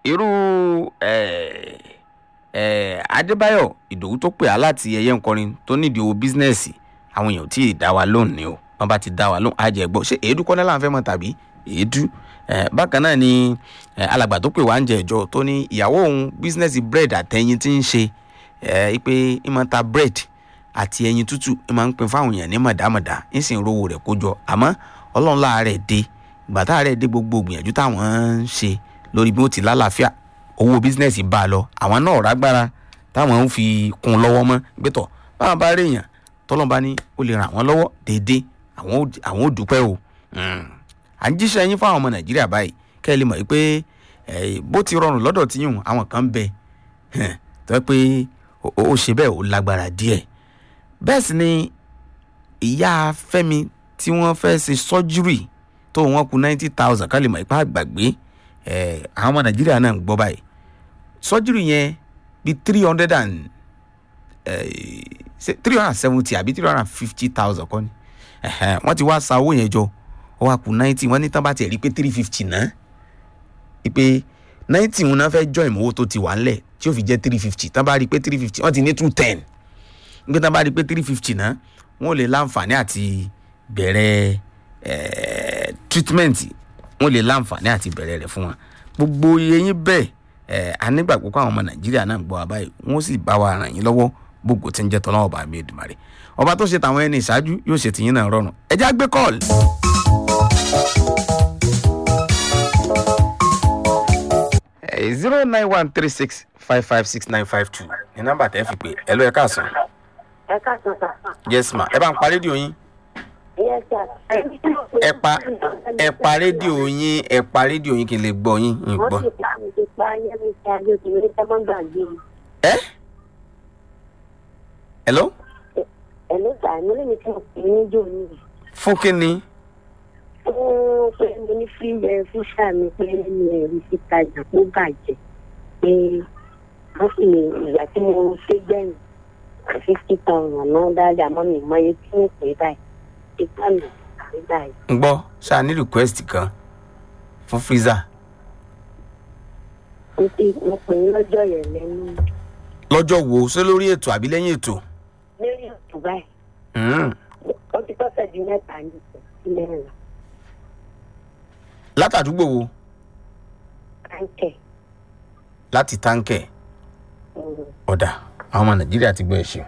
irú Adébáyọ̀ Ìdòwú tó pè á láti ẹyẹ nkọrin tó nídìí owó bísínẹ́sì àwọn èèyàn tí ì dá wa lóhùn ni o wọ́n bá ti dá wa lóhùn á jẹ́ gbọ́ ṣé èédú kọ́nẹ́lá ń fẹ́ mọ̀ tàbí èédú bákan náà ni alàgbà tó pè wá ń jẹ ìjọ tó ní ìyàwó òun bísínẹ́sì bread àtẹyin tí ń ṣe pé ìmọ̀ ta bread àti ẹyin tútù ìmọ̀ ń pin fáwọn èèyàn ní mọ̀dámọ̀dá ń sì ń rówó rẹ̀ kójọ àmọ́ ọlọ́run láàárẹ̀ dé ìgbà táàárẹ̀ dé gbogbo gbìyànjú táwọn ń ṣe lórí bí ó ti lálàáfíà owó bísínẹ́sì bá a lọ àwọn náà rágbára táwọn ń fi kún lọ́wọ́ mọ́ gbẹ́tọ̀ báwọn bá rí èèyàn tọ́lọ́n bá ní ó lè ràn wọ́n lọ́wọ́ déédéé àwọn ò dúpẹ́ o à ń jíṣẹ́ yín fáwọn ọmọ Nàìjíríà báyìí kẹ́ ẹ lè mọ̀ pé bó ti rọrùn lọ́dọ̀ tí yùn àwọn kan ń bẹ tó yẹ pé ó ṣe bẹ́ẹ̀ ó lágbára díẹ̀ bẹ́ẹ̀ sì ni ìyá Fẹ́mi tí wọ́n fẹ́ ṣe sọ́júrì tó wọ́n kù 90,000 ká lè mọ̀ ipá àgbàgbé àwọn ọmọ Nàìjíríà náà ń gbọ́ báyìí sọ́júrì yẹn bí 370 àbí 350,000 kọ́ ni wọ́n ti wá sa owó yẹn jọ ó wá kù 90 wọ́n ní tán bá tiẹ̀ rí pé 350 náà pé 90 wọn náà fẹ́ join owó tó ti wà ńlẹ̀ tí ó fi jẹ́ 350 tán bá rí pé 350 wọ́n ti ní 210 nígbà tán bá rí pé 350 náà wọ́n lè láǹfààní àti bẹ̀rẹ̀ treatment wọ́n lè láǹfààní àti bẹ̀rẹ̀ rẹ̀ fún wọn gbogbo yẹn bẹ́ẹ̀ a nígbàgbọ́ pé àwọn ọmọ Nàìjíríà náà gbọ́ wa báyìí wọ́n sì bá wa ràn yín lọ́wọ́ gbogbo tí ń jẹ́ tọ́lọ́wọ́ bá mi Èdùmàrè ọba tó ṣe tàwọn ẹni ìṣáájú yóò ṣe tìyín náà rọrùn ẹ já gbé kọ́ọ̀lù. ẹ 09136556952 ní nọ́mbà tẹ́ fi pé ẹ ló ẹ káàsán. ẹ káàsán sà. yes ma ẹ bá ń pa rédíò yín. yes sir. ẹ pa rédíò yín kí n lè gbọ́ yín n gbọ́. mo ti pa yẹn mi ṣe àjò tí mi ní sẹ́mọ́ gbàgbé mi. hello. hello sir mo lè ní kí n pè é níjó mi. fún kí ni. fún pé mo ní fúnṣà mi pé mi ò rí síta ìjà tó bàjẹ́ pé wọ́n sì ní ìgbà tí mo ṣe gbẹ̀yìn 50,000 náà dáadáa mọ́ mi mọ́ iye tí mo pè báyìí ìgbà mi àrí báyìí. ń gbọ́ ṣáà ní request kan fún freezer. mo pè é lọ́jọ́ yẹn lẹ́nu. lọ́jọ́ wo ṣé lórí ètò àbí lẹ́yìn ètò. lórí ètò báyìí. ó ti tọ́sẹ̀ di mẹ́ta ní ìpínlẹ̀ rẹ̀. látàdúgbò wo. táǹkẹ̀. láti táǹkẹ̀. ọ̀dà àwọn ọmọ Nàìjíríà ti gbọ́ ẹ̀ ṣe.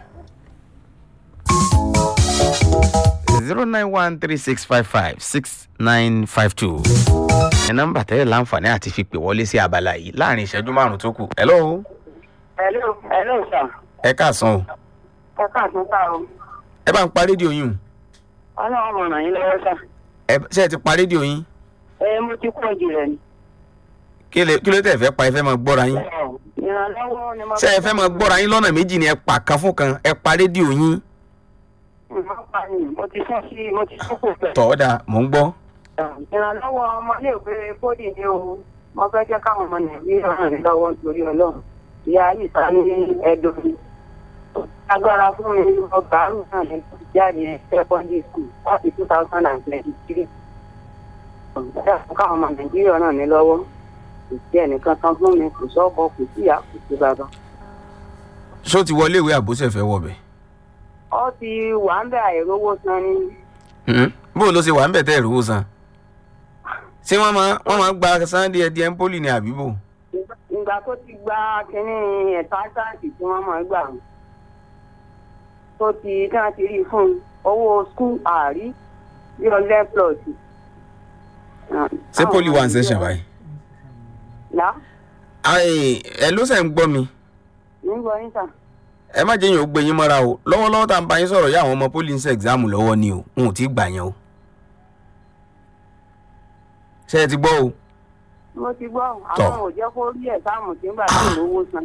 09136556952 ní nọ́mbà tẹ́lẹ̀ láǹfààní àti fi pè wọlé sí abala yìí láàrin ìṣẹ́jú 5 tó kù. hello. hello sir. ẹ káàsán o. ẹ káàsán sá o. ẹ bá ń pa rédíò yín. ọlọ́run mọ̀ ràn yín lọ́wọ́ sá. ṣé ẹ ti pa rédíò yín. mo ti kọ́ jù rẹ̀ ni. kí ló tẹ̀ fẹ́ pa ẹ fẹ́ máa gbọ́ra yín. ìrànlọ́wọ́ ni mo. ṣé ẹ fẹ́ máa gbọ́ra yín lọ́nà méjì ni ẹ pa kan fún kan ẹ pa rédíò yín. mo ti sún kò fẹ́. tọ́ da mò ń gbọ́. ìrànlọ́wọ́ ọmọléèwé pọ́lì ni o mo fẹ́ jẹ́ káwọn ọmọ Nàìjíríà ràn mí lọ́wọ́ nítorí Ọlọ́run ìyá ìta ní ẹ̀dùn mi. agbára fún mi ọgbà àrùn náà ní jáde secondary school láti 2023. káwọn ọmọ Nàìjíríà ràn mí lọ́wọ́ kò sí ẹnìkan kan fún mi kò sọ́kọ kò sí ìyá kò sí bàbá. ṣó ti wọlé ìwé àbóṣe fẹ́ wọ̀ bẹ̀. ó ti wà ń bẹ àìrówó san ni. bó ló ṣe wà ń bẹ̀ tẹ́ ìrówó san. ṣé wọ́n máa gba san díẹ̀ poli ní àbíbò. ìgbà tó ti gba kínní ẹ̀ta sáàtì tí wọ́n máa gbà tó ti dáná ti rí fún owó skul àárí bí ọlẹ́ plọ̀tì. ṣé poli wà ń ṣẹ̀ṣẹ̀ báyìí. ẹ ló ṣe ń gbọ́ mi. nígbà yín sà. ẹ má jẹ́ yín ó gbé yín mọ́ra o lọ́wọ́lọ́wọ́ tá à ń bá yín sọ̀rọ̀ yá àwọn ọmọ poli ń ṣe ẹ̀gzáàmù lọ́wọ́ ni o n ò tí ì gbà yẹn o. ṣé ẹ ti gbọ́ o. mo ti gbọ́ àwọn ò jẹ́ kó rí ẹ̀sáàmù tí ń gbà tó lówó san.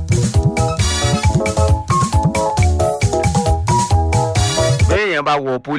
bẹ́ẹ̀ yẹn bá wọ poli.